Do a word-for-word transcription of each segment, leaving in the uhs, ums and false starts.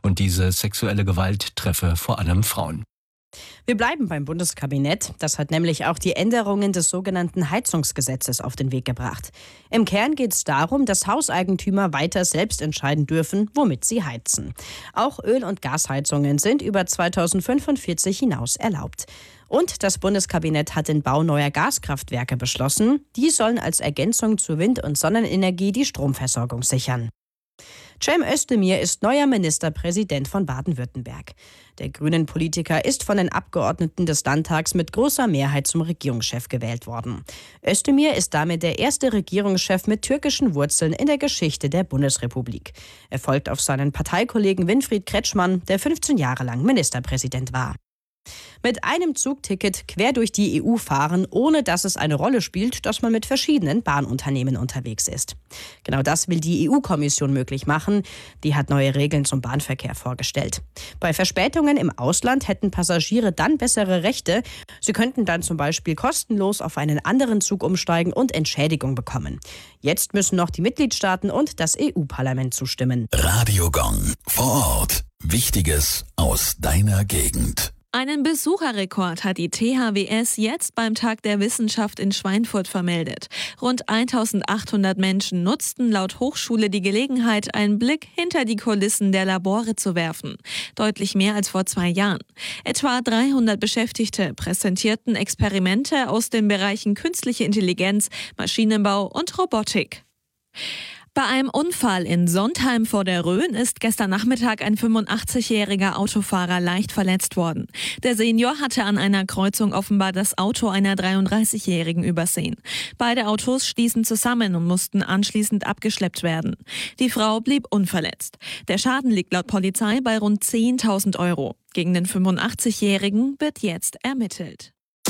und diese sexuelle Gewalt treffe vor allem Frauen. Wir bleiben beim Bundeskabinett. Das hat nämlich auch die Änderungen des sogenannten Heizungsgesetzes auf den Weg gebracht. Im Kern geht es darum, dass Hauseigentümer weiter selbst entscheiden dürfen, womit sie heizen. Auch Öl- und Gasheizungen sind über zweitausendfünfundvierzig hinaus erlaubt. Und das Bundeskabinett hat den Bau neuer Gaskraftwerke beschlossen. Die sollen als Ergänzung zur Wind- und Sonnenenergie die Stromversorgung sichern. Cem Özdemir ist neuer Ministerpräsident von Baden-Württemberg. Der Grünen-Politiker ist von den Abgeordneten des Landtags mit großer Mehrheit zum Regierungschef gewählt worden. Özdemir ist damit der erste Regierungschef mit türkischen Wurzeln in der Geschichte der Bundesrepublik. Er folgt auf seinen Parteikollegen Winfried Kretschmann, der fünfzehn Jahre lang Ministerpräsident war. Mit einem Zugticket quer durch die E U fahren, ohne dass es eine Rolle spielt, dass man mit verschiedenen Bahnunternehmen unterwegs ist. Genau das will die E U-Kommission möglich machen. Die hat neue Regeln zum Bahnverkehr vorgestellt. Bei Verspätungen im Ausland hätten Passagiere dann bessere Rechte. Sie könnten dann zum Beispiel kostenlos auf einen anderen Zug umsteigen und Entschädigung bekommen. Jetzt müssen noch die Mitgliedstaaten und das E U-Parlament zustimmen. Radio Gong. Vor Ort. Wichtiges aus deiner Gegend. Einen Besucherrekord hat die T H W S jetzt beim Tag der Wissenschaft in Schweinfurt vermeldet. Rund eintausendachthundert Menschen nutzten laut Hochschule die Gelegenheit, einen Blick hinter die Kulissen der Labore zu werfen. Deutlich mehr als vor zwei Jahren. Etwa dreihundert Beschäftigte präsentierten Experimente aus den Bereichen künstliche Intelligenz, Maschinenbau und Robotik. Bei einem Unfall in Sontheim vor der Rhön ist gestern Nachmittag ein fünfundachtzigjähriger Autofahrer leicht verletzt worden. Der Senior hatte an einer Kreuzung offenbar das Auto einer dreiunddreißigjährigen übersehen. Beide Autos stießen zusammen und mussten anschließend abgeschleppt werden. Die Frau blieb unverletzt. Der Schaden liegt laut Polizei bei rund zehntausend Euro. Gegen den fünfundachtzigjährigen wird jetzt ermittelt.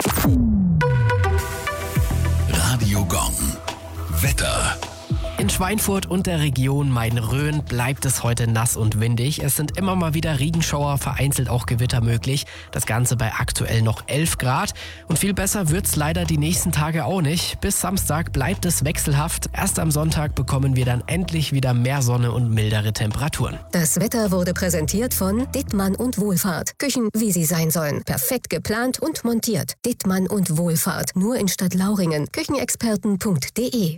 Radio Gong. Wetter. In Schweinfurt und der Region Main-Rhön bleibt es heute nass und windig. Es sind immer mal wieder Regenschauer, vereinzelt auch Gewitter möglich. Das Ganze bei aktuell noch elf Grad. Und viel besser wird's leider die nächsten Tage auch nicht. Bis Samstag bleibt es wechselhaft. Erst am Sonntag bekommen wir dann endlich wieder mehr Sonne und mildere Temperaturen. Das Wetter wurde präsentiert von Dittmann und Wohlfahrt. Küchen, wie sie sein sollen. Perfekt geplant und montiert. Dittmann und Wohlfahrt. Nur in Stadtlauringen. Küchenexperten punkt de.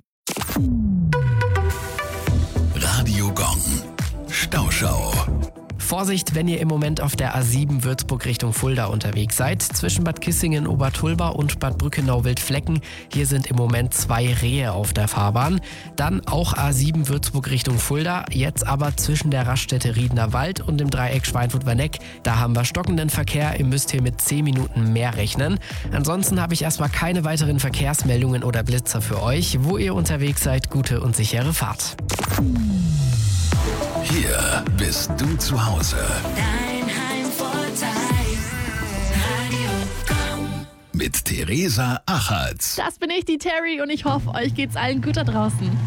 Radio Gong. Stauschau. Vorsicht, wenn ihr im Moment auf der A sieben Würzburg Richtung Fulda unterwegs seid. Zwischen Bad Kissingen, Obertulba und Bad Brückenau-Wildflecken. Hier sind im Moment zwei Rehe auf der Fahrbahn. Dann auch A sieben Würzburg Richtung Fulda. Jetzt aber zwischen der Raststätte Riedener Wald und dem Dreieck Schweinfurt-Werneck. Da haben wir stockenden Verkehr. Ihr müsst hier mit zehn Minuten mehr rechnen. Ansonsten habe ich erstmal keine weiteren Verkehrsmeldungen oder Blitzer für euch. Wo ihr unterwegs seid, gute und sichere Fahrt. Hier bist du zu Hause. Dein Heimvorteil. Radio Gong. Mit Theresa Achatz. Das bin ich, die Terry, und ich hoffe, euch geht's allen gut da draußen.